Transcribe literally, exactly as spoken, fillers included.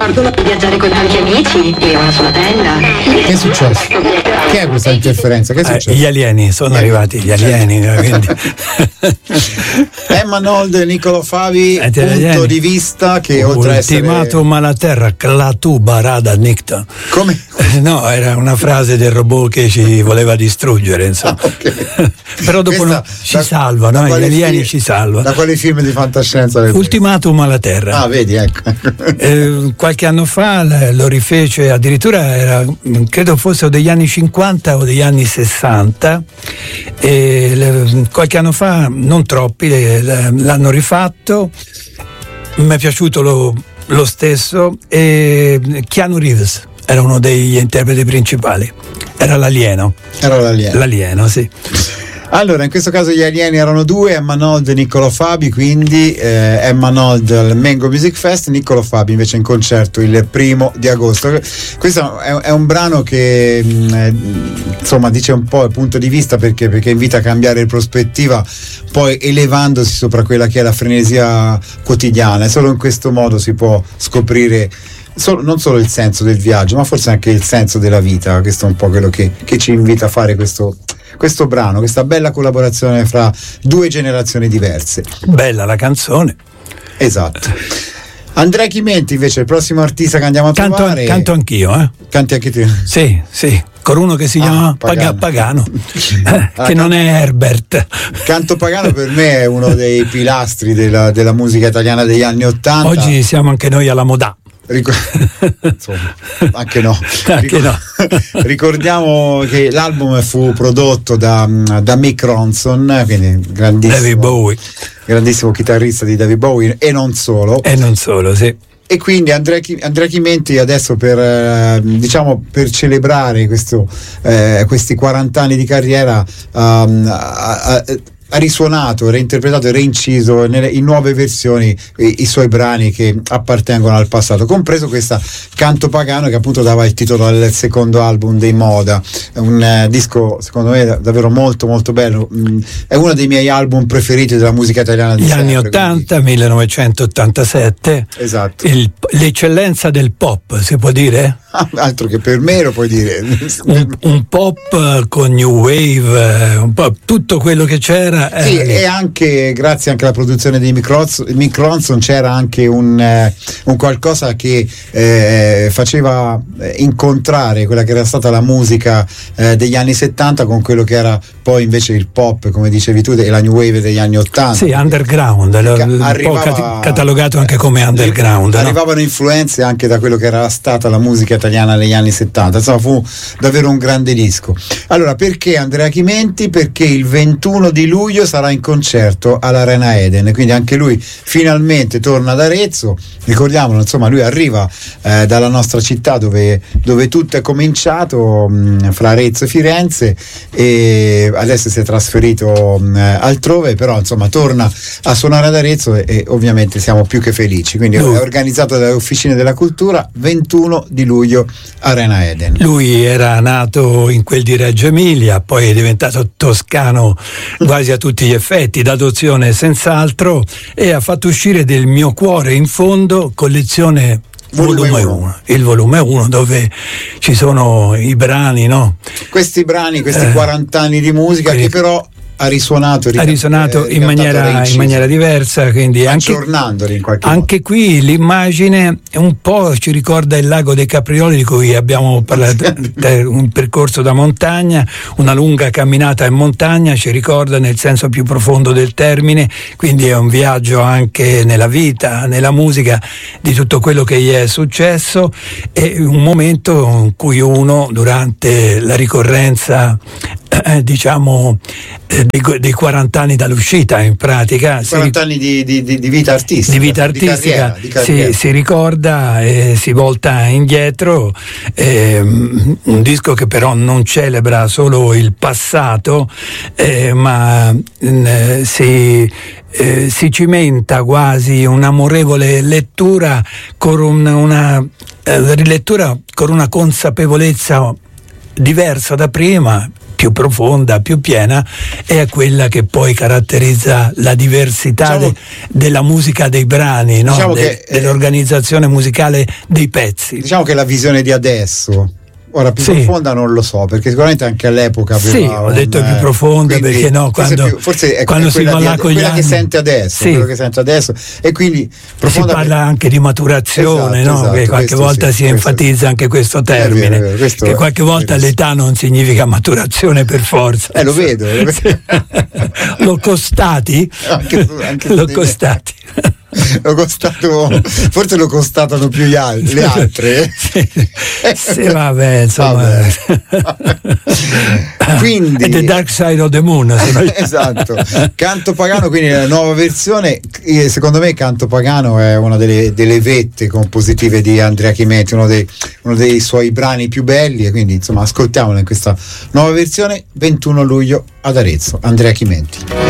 ricordo di viaggiare con tanti amici e una sola tenda. Che è successo? Che è questa interferenza? Che è successo? Eh, gli alieni, sono gli arrivati gli alieni. Quindi. Emma Nold e Niccolo Favi, Eh, punto alieni. di vista che oltre a essere... Ultimatum alla terra, clatu barada nicta. Come? Eh, No, era una frase del robot che ci voleva distruggere, insomma. Ah, ok. Però dopo Questa- no, ci da- salva, da no? Gli quali alieni film- ci salva. Da quali film di fantascienza? le- Ultimatum alla terra. Ah, vedi, ecco. Eh, qualche anno fa l- lo rifece, addirittura era, credo fosse degli anni cinquanta o degli anni sessanta, e l- qualche anno fa, non troppi, eh, l- l'hanno rifatto, mi è piaciuto lo, lo stesso, e Keanu Reeves era uno degli interpreti principali, era l'alieno, Era l'alieno. l'alieno, sì. Allora, in questo caso gli alieni erano due, Emma Nold e Niccolo Fabi, quindi eh, Emma Nold al Mango Music Fest, Niccolo Fabi invece in concerto il primo di agosto. Questo è, è un brano che mh, eh, insomma dice un po' il punto di vista, perché, perché invita a cambiare prospettiva, poi elevandosi sopra quella che è la frenesia quotidiana, e solo in questo modo si può scoprire Solo, non solo il senso del viaggio, ma forse anche il senso della vita. Questo è un po' quello che, che ci invita a fare questo, questo brano, questa bella collaborazione fra due generazioni diverse. Bella la canzone. Esatto. Andrea Chimenti invece, il prossimo artista che andiamo a Canto, trovare. canto anch'io, eh? Canti anche tu? Sì, sì, con uno che si Ah, chiama Pagano. Paga- Pagano, Ah, che non è Herbert. Canto Pagano per me è uno dei pilastri della, della musica italiana degli anni Ottanta. Oggi siamo anche noi alla Modà. Ricor- Insomma, anche no. Anche no. Ricordiamo che l'album fu prodotto da, da Mick Ronson, quindi grandissimo, David Bowie. grandissimo chitarrista di David Bowie e non solo. E non solo, sì. E quindi Andrea, Chi- Andrea Chimenti adesso per, eh, diciamo, per celebrare questo, eh, questi quaranta anni di carriera um, ha, ha- ha risuonato, reinterpretato e reinciso nelle, in nuove versioni i, i suoi brani che appartengono al passato, compreso questa Canto Pagano, che appunto dava il titolo al secondo album dei Moda, un eh, disco secondo me davvero molto molto bello. Mm, è uno dei miei album preferiti della musica italiana di Gli sempre, anni quindi- ottanta, millenovecentottantasette, Esatto. il- l'eccellenza del pop, si può dire? Ah, altro che per me lo puoi dire. Un, un pop eh, con new wave, eh, un po' tutto quello che c'era. era Sì, lì. e anche grazie anche alla produzione di Mick Ronson, Mick Ronson c'era anche un, eh, un qualcosa che eh, faceva eh, incontrare quella che era stata la musica eh, degli anni settanta con quello che era poi invece il pop, come dicevi tu, e la new wave degli anni ottanta. Sì, underground, lo- Che un po' arrivava- cat- catalogato anche come underground. no? Arrivavano influenze anche da quello che era stata la musica italiana negli anni settanta, insomma fu davvero un grande disco. Allora, perché Andrea Chimenti? Perché il ventuno di luglio sarà in concerto all'Arena Eden, quindi anche lui finalmente torna ad Arezzo. Ricordiamolo, insomma, lui arriva eh, dalla nostra città dove, dove tutto è cominciato, mh, fra Arezzo e Firenze, e adesso si è trasferito mh, altrove, però insomma torna a suonare ad Arezzo e, e ovviamente siamo più che felici. Quindi Lui- è organizzato dalle Officine della Cultura, ventuno di luglio, Arena Eden. Lui era nato in quel di Reggio Emilia, poi è diventato toscano quasi a tutti gli effetti, d'adozione senz'altro, e ha fatto uscire del Mio cuore in fondo, collezione Volume volume uno. uno, il volume uno, dove ci sono i brani, no? Questi brani, questi Eh, quaranta anni di musica quindi- che però ha risuonato, Ha rica- risuonato eh, in, ricantato, maniera, in reinciso, maniera diversa, quindi anche, aggiornandoli in qualche anche qui l'immagine un po' ci ricorda il lago dei Caprioli, di cui abbiamo parlato, eh, un percorso da montagna, una lunga camminata in montagna, ci ricorda nel senso più profondo del termine, quindi è un viaggio anche nella vita, nella musica, di tutto quello che gli è successo, e un momento in cui uno durante la ricorrenza eh, diciamo eh, dei, dei quaranta anni dall'uscita, in pratica si quaranta anni di, di, di, di vita artistica, di vita artistica, carriera, di carriera. Si, si ricorda e si volta indietro, ehm, un disco che però non celebra solo il passato, eh, ma eh, si, eh, si cimenta quasi un'amorevole lettura con un, una eh, rilettura con una consapevolezza diversa da prima, più profonda, più piena, è quella che poi caratterizza la diversità diciamo, de, della musica dei brani, no? diciamo de, che, dell'organizzazione musicale dei pezzi. Diciamo che la visione di adesso, ora più sì. profonda non lo so, perché sicuramente anche all'epoca sì, ho un, detto più profonda, quindi, perché no, forse quando, più, forse è, quando è si va là con gli quella anni, che sente adesso, sì. quello che sente adesso, e quindi profonda si parla per... anche di maturazione, esatto, no? esatto, che qualche volta sì, si enfatizza questo, anche questo termine, vero, vero, questo che è, qualche volta è l'età non significa maturazione per forza. Eh, lo vedo, lo vedo. L'ho costati? Anche, anche l'ho costati. L'ho costato, forse l'ho costato più gli altri, le altre. Sì, sì, vabbè, insomma. Vabbè. Quindi è The Dark Side of the Moon. Esatto. Canto Pagano, quindi nella nuova versione, secondo me Canto Pagano è una delle, delle vette compositive di Andrea Chimenti, uno dei, uno dei suoi brani più belli, e quindi insomma ascoltiamolo in questa nuova versione. Ventuno luglio ad Arezzo, Andrea Chimenti.